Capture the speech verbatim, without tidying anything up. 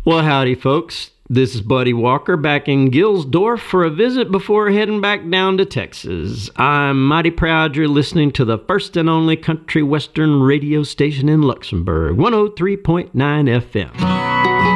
Well, howdy, folks. This is Buddy Walker back in Gilsdorf for a visit before heading back down to Texas. I'm mighty proud you're listening to the first and only country western radio station in Luxembourg, one oh three point nine F M.